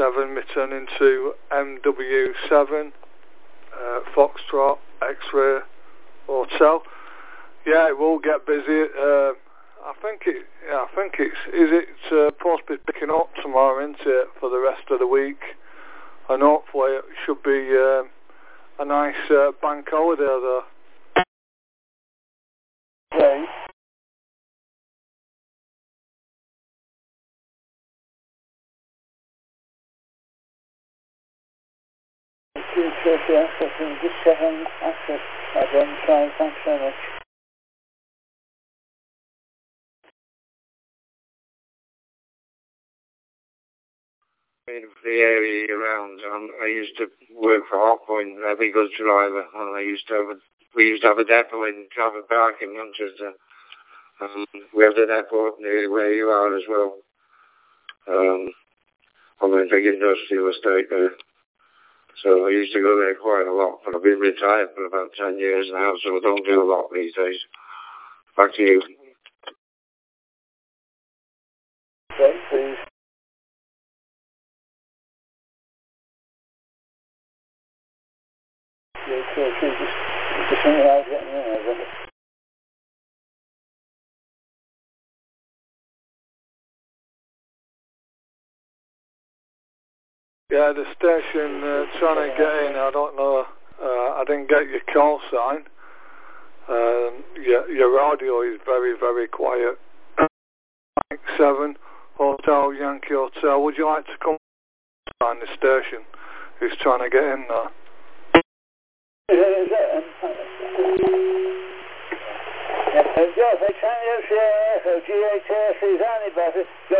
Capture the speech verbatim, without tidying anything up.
seven returning to M W seven, uh, Foxtrot, X-Ray, Hotel. Yeah, it will get busy. Uh, I think it. Yeah, I think it's. Is it uh, supposed to be picking up tomorrow, isn't it, for the rest of the week? And hopefully it should be uh, a nice uh, bank holiday there. Okay. Security access and just checking access identified. Thanks very much. In the area around, um, I used to work for Hotpoint, a heavy goods driver, and I used to have a, we used to have a depot in Trafford Park in Manchester. Um, we have the depot near where you are as well. Um, on a big industrial estate there. So I used to go there quite a lot, but I've been retired for about ten years now, so I don't do a lot these days. Back to you. Okay, please. Yeah, so just, just something out getting in over. Yeah, the station uh, trying to get in. I don't know. Uh, I didn't get your call sign. Um, your, your audio is very, very quiet. Seven Hotel Yankee Hotel. Would you like to come sign the station? Who's trying to get in there? Is it? Yeah, Joe, if I try and use G H S, is anybody?